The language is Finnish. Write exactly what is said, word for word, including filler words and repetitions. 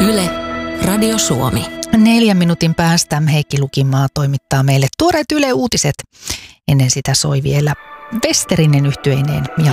Yle, Radio Suomi. Neljän minuutin päästä Heikki Lukimaa toimittaa meille tuoreet Yle Uutiset. Ennen sitä soi vielä Westerinen yhtyeineen ja